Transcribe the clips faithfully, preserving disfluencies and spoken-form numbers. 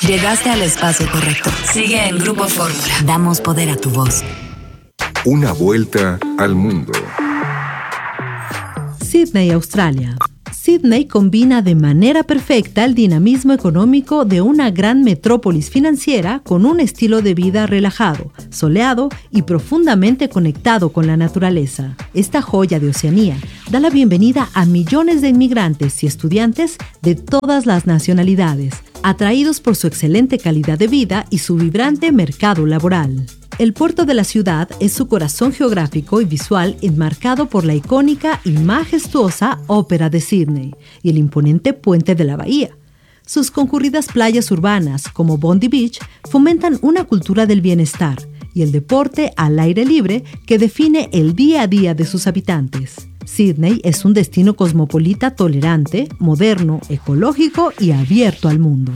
Llegaste al espacio correcto. Sigue en Grupo Fórmula. Damos poder a tu voz. Una vuelta al mundo. Sídney, Australia. Sídney combina de manera perfecta el dinamismo económico de una gran metrópolis financiera con un estilo de vida relajado, soleado y profundamente conectado con la naturaleza. Esta joya de Oceanía da la bienvenida a millones de inmigrantes y estudiantes de todas las nacionalidades, atraídos por su excelente calidad de vida y su vibrante mercado laboral. El puerto de la ciudad es su corazón geográfico y visual enmarcado por la icónica y majestuosa Ópera de Sídney y el imponente puente de la bahía. Sus concurridas playas urbanas, como Bondi Beach, fomentan una cultura del bienestar y el deporte al aire libre que define el día a día de sus habitantes. Sídney es un destino cosmopolita tolerante, moderno, ecológico y abierto al mundo.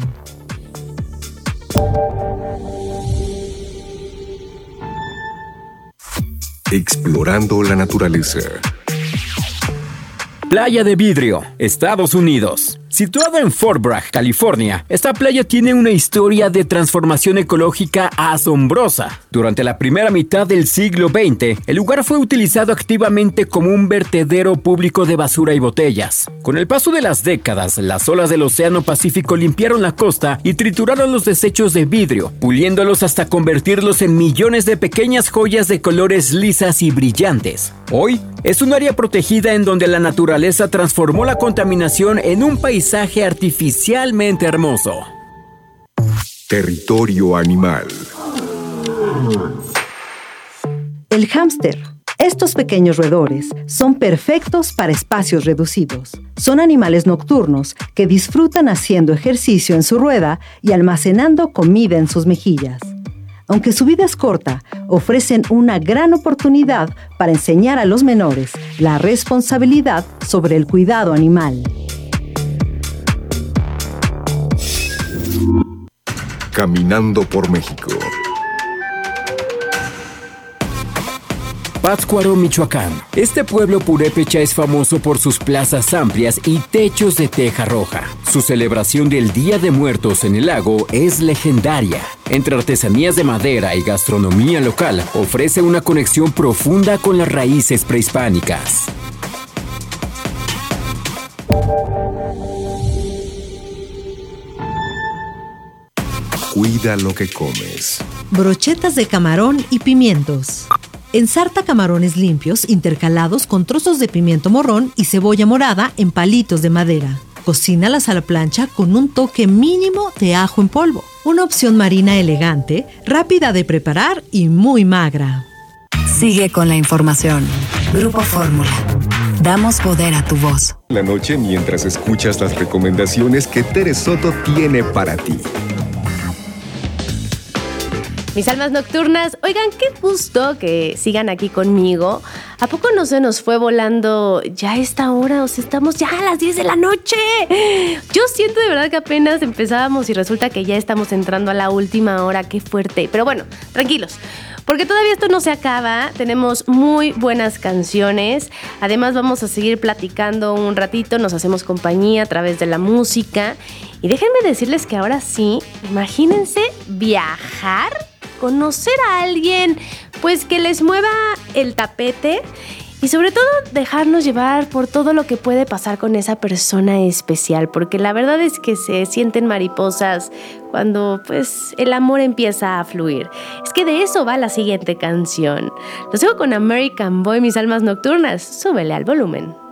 Explorando la naturaleza. Playa de Vidrio, Estados Unidos. Situada en Fort Bragg, California, esta playa tiene una historia de transformación ecológica asombrosa. Durante la primera mitad del siglo veinte, el lugar fue utilizado activamente como un vertedero público de basura y botellas. Con el paso de las décadas, las olas del Océano Pacífico limpiaron la costa y trituraron los desechos de vidrio, puliéndolos hasta convertirlos en millones de pequeñas joyas de colores lisas y brillantes. Hoy, es un área protegida en donde la naturaleza transformó la contaminación en un paisaje Paisaje artificialmente hermoso. Territorio animal. El hámster. Estos pequeños roedores son perfectos para espacios reducidos. Son animales nocturnos que disfrutan haciendo ejercicio en su rueda y almacenando comida en sus mejillas. Aunque su vida es corta, ofrecen una gran oportunidad para enseñar a los menores la responsabilidad sobre el cuidado animal. Caminando por México. Pátzcuaro, Michoacán. Este pueblo purépecha es famoso por sus plazas amplias y techos de teja roja. Su celebración del Día de Muertos en el lago es legendaria. Entre artesanías de madera y gastronomía local, ofrece una conexión profunda con las raíces prehispánicas. Cuida lo que comes. Brochetas de camarón y pimientos. Ensarta camarones limpios intercalados con trozos de pimiento morrón y cebolla morada en palitos de madera. Cocínalas a la plancha con un toque mínimo de ajo en polvo. Una opción marina elegante, rápida de preparar y muy magra. Sigue con la información. Grupo Fórmula. Damos poder a tu voz. La noche mientras escuchas las recomendaciones que Tere Soto tiene para ti. Mis almas nocturnas, oigan, qué gusto que sigan aquí conmigo. ¿A poco no se nos fue volando ya esta hora? O sea, estamos ya a las diez de la noche. Yo siento de verdad que apenas empezábamos y resulta que ya estamos entrando a la última hora. Qué fuerte. Pero bueno, tranquilos, porque todavía esto no se acaba. Tenemos muy buenas canciones. Además, vamos a seguir platicando un ratito. Nos hacemos compañía a través de la música. Y déjenme decirles que ahora sí, imagínense viajar, conocer a alguien, pues que les mueva el tapete y sobre todo dejarnos llevar por todo lo que puede pasar con esa persona especial, porque la verdad es que se sienten mariposas cuando pues el amor empieza a fluir. Es que de eso va la siguiente canción. Los dejo con American Boy, mis almas nocturnas. Súbele al volumen.